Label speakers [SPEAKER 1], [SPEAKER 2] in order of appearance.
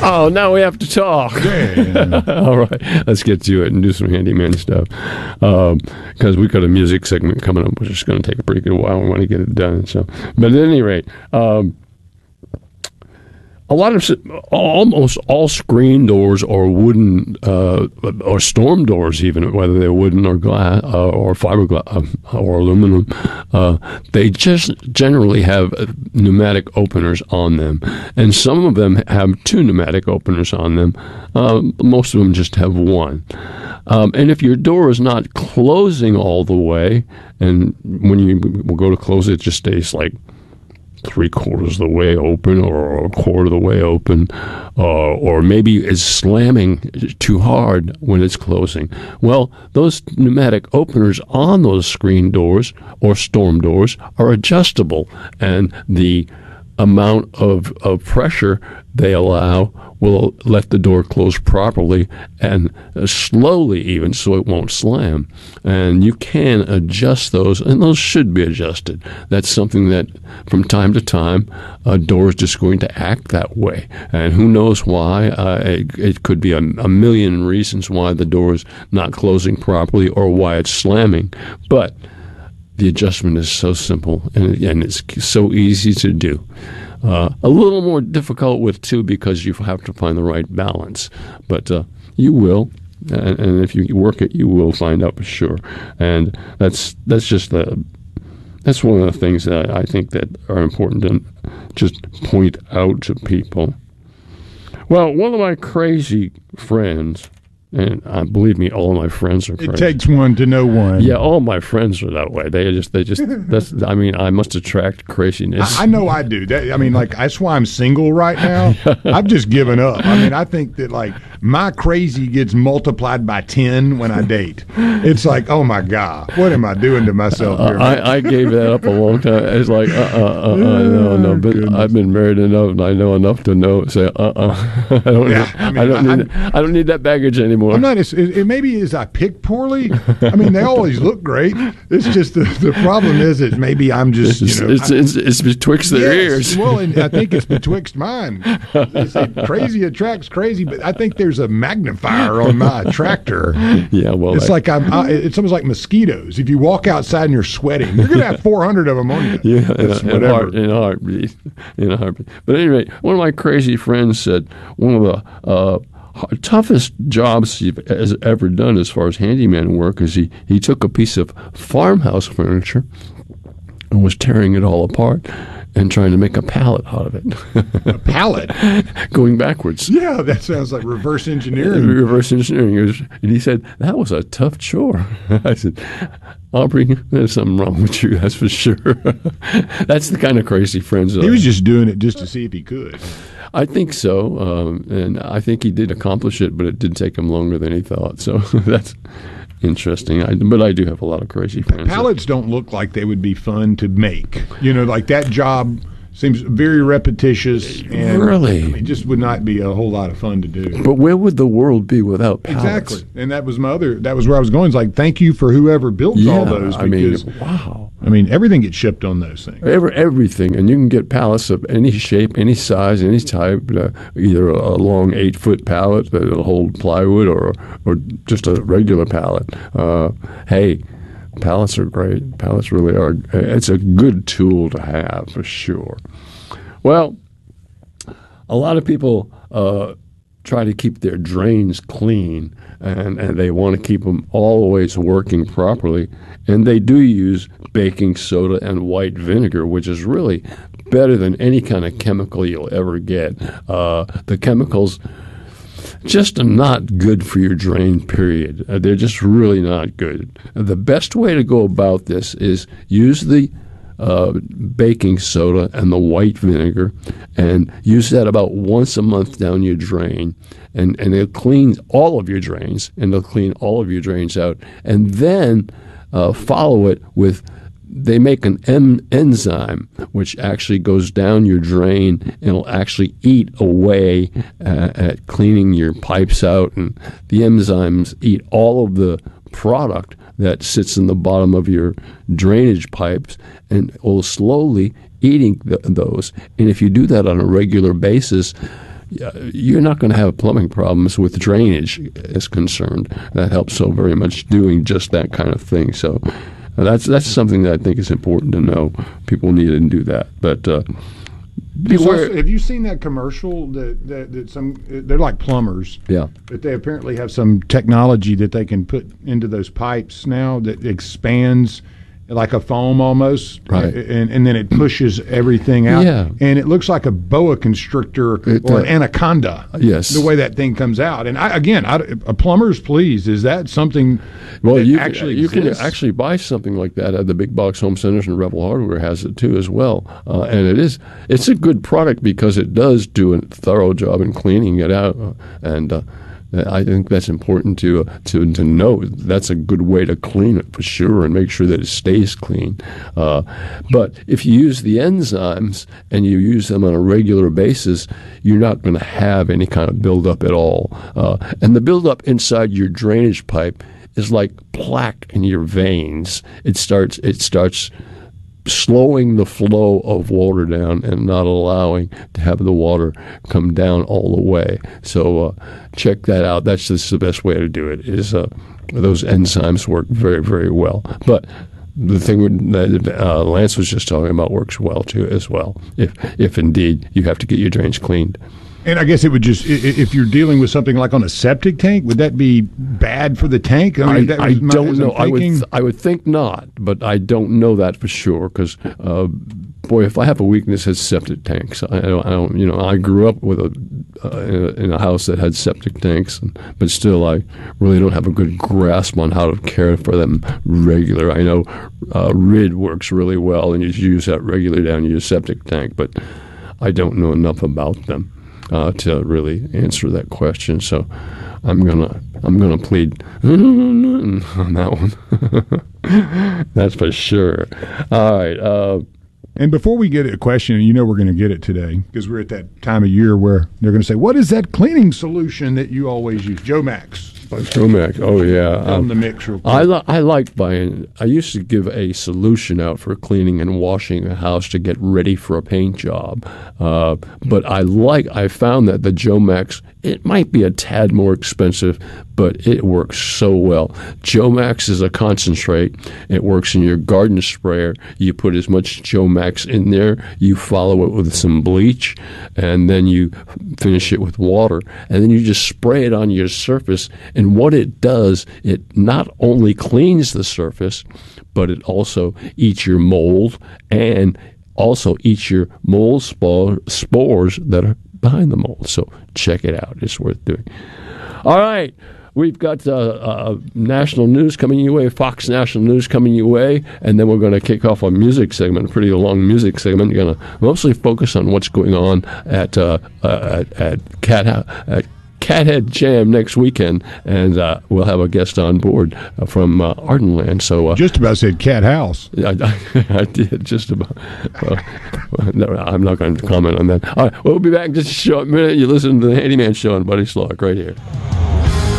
[SPEAKER 1] Oh, now we have to talk.
[SPEAKER 2] Yeah.
[SPEAKER 1] All right, let's get to it and do some handyman stuff. Because we've got a music segment coming up, which is going to take a pretty good while. We want to get it done. So, but at any rate, almost all screen doors or wooden or storm doors, even whether they're wooden or glass or fiberglass or aluminum, they just generally have pneumatic openers on them, and some of them have 2 pneumatic openers on them. Most of them just have 1. And if your door is not closing all the way, and when you will go to close it, just stays like 3/4 of the way open or 1/4 of the way open, or maybe it's slamming too hard when it's closing. Well, those pneumatic openers on those screen doors or storm doors are adjustable, and the amount of pressure they allow will let the door close properly and slowly, even, so it won't slam. And you can adjust those, and those should be adjusted. That's something that from time to time a door is just going to act that way, and who knows why. It could be a million reasons why the door is not closing properly or why it's slamming, but the adjustment is so simple and it's so easy to do. A little more difficult with 2 because you have to find the right balance, but you will, and if you work it, you will find out for sure. And that's one of the things that I think that are important to just point out to people. Well, one of my crazy friends. And believe me, all my friends are crazy.
[SPEAKER 2] It takes one to know one.
[SPEAKER 1] Yeah, all my friends are that way. They just. I mean, I must attract craziness.
[SPEAKER 2] I know I do. That's why I'm single right now. I've just given up. I mean, I think that my crazy gets multiplied by 10 when I date. It's like, oh my God, what am I doing to myself here?
[SPEAKER 1] I gave that up a long time. It's like, no. But goodness. I've been married enough, and I know enough to know. Say, I don't need that baggage anymore.
[SPEAKER 2] I'm not. It maybe is I pick poorly. I mean, they always look great. It's just the problem is that maybe I'm just
[SPEAKER 1] it's betwixt their ears.
[SPEAKER 2] Well, and I think it's betwixt mine. They say crazy attracts crazy, but I think there's a magnifier on my attractor.
[SPEAKER 1] Yeah, well,
[SPEAKER 2] it's like it's almost like mosquitoes. If you walk outside and you're sweating, you're gonna have 400 of them on you.
[SPEAKER 1] Yeah, in a heartbeat. But anyway, one of my crazy friends said one of the toughest jobs he has ever done as far as handyman work is he took a piece of farmhouse furniture and was tearing it all apart and trying to make a pallet out of it.
[SPEAKER 2] A pallet?
[SPEAKER 1] Going backwards.
[SPEAKER 2] Yeah, that sounds like reverse engineering.
[SPEAKER 1] Reverse engineering. And he said, that was a tough chore. I said, Aubrey, there's something wrong with you, that's for sure. That's the kind of crazy friends.
[SPEAKER 2] He was just doing it just to see if he could.
[SPEAKER 1] I think so, and I think he did accomplish it, but it did take him longer than he thought. So that's interesting. But I do have a lot of crazy friends.
[SPEAKER 2] Pallets don't look like they would be fun to make. Like that job seems very repetitious. And
[SPEAKER 1] really?
[SPEAKER 2] It just would not be a whole lot of fun to do.
[SPEAKER 1] But where would the world be without pallets?
[SPEAKER 2] Exactly. And that was where I was going. It's like, thank you for whoever built all those. Because,
[SPEAKER 1] wow.
[SPEAKER 2] I mean, everything gets shipped on those things.
[SPEAKER 1] Everything. And you can get pallets of any shape, any size, any type, either a long 8-foot pallet that'll hold plywood or just a regular pallet. Hey, pallets are great. Pallets really are. It's a good tool to have for sure. Well, a lot of people try to keep their drains clean, and they want to keep them always working properly. And they do use baking soda and white vinegar, which is really better than any kind of chemical you'll ever get. The chemicals just are not good for your drain, period. They're just really not good. The best way to go about this is use the baking soda and the white vinegar and use that about once a month down your drain, and it'll clean all of your drains, and it'll clean all of your drains out. And then follow it with, they make an enzyme which actually goes down your drain and will actually eat away at cleaning your pipes out, and the enzymes eat all of the product that sits in the bottom of your drainage pipes and will slowly eating those. And if you do that on a regular basis, you're not going to have plumbing problems with drainage is concerned. That helps so very much doing just that kind of thing. So that's something that I think is important to know. People need to do that. But beware.
[SPEAKER 2] Have you seen that commercial that some they're like plumbers?
[SPEAKER 1] Yeah.
[SPEAKER 2] But they apparently have some technology that they can put into those pipes now that expands like a foam almost,
[SPEAKER 1] right?
[SPEAKER 2] And then it pushes everything out.
[SPEAKER 1] Yeah.
[SPEAKER 2] And it looks like a boa constrictor or an anaconda.
[SPEAKER 1] Yes.
[SPEAKER 2] The way that thing comes out. And a plumber's please. Is that something?
[SPEAKER 1] Well,
[SPEAKER 2] that
[SPEAKER 1] you
[SPEAKER 2] can
[SPEAKER 1] actually buy something like that at the big box home centers, and Rebel Hardware has it too as well. And it's a good product because it does do a thorough job in cleaning it out, and I think that's important to know. That's a good way to clean it for sure, and make sure that it stays clean. But if you use the enzymes and you use them on a regular basis, you're not going to have any kind of buildup at all. And the buildup inside your drainage pipe is like plaque in your veins. It starts slowing the flow of water down and not allowing to have the water come down all the way. So check that out. That's just the best way to do it. Is those enzymes work very, very well. But the thing that Lance was just talking about works well too as well. If indeed you have to get your drains cleaned.
[SPEAKER 2] And I guess it would just, if you're dealing with something like on a septic tank, would that be bad for the tank?
[SPEAKER 1] I don't know. I would think not, but I don't know that for sure because, boy, if I have a weakness, it's septic tanks. I don't. I grew up with in a house that had septic tanks, but still, I really don't have a good grasp on how to care for them regular. I know RID works really well, and you use that regularly down your septic tank, but I don't know enough about them to really answer that question. So I'm gonna plead on that one. That's for sure. All right.
[SPEAKER 2] And before we get a question, we're going to get it today because we're at that time of year where they're going to say, "What is that cleaning solution that you always use?" Joe Max.
[SPEAKER 1] Joe Max. Oh yeah.
[SPEAKER 2] On the mix real quick.
[SPEAKER 1] I like buying. I used to give a solution out for cleaning and washing a house to get ready for a paint job. But I found that the Joe Max, it might be a tad more expensive, but it works so well. Joe Max is a concentrate. It works in your garden sprayer. You put as much Joe Max in there. You follow it with some bleach, and then you finish it with water, and then you just spray it on your surface. And what it does, it not only cleans the surface, but it also eats your mold and also eats your mold spores that are behind the mold. So check it out. It's worth doing. All right. We've got national news coming your way, Fox National News coming your way, and then we're going to kick off a music segment, a pretty long music segment. We're going to mostly focus on what's going on at Cathead Jam next weekend, and we'll have a guest on board from Ardenland. So
[SPEAKER 2] just about said Cat House.
[SPEAKER 1] I did just about. No, I'm not going to comment on that. All right, we'll be back in just a short minute. You listen to the Handyman Show on Buddy Schlock right here.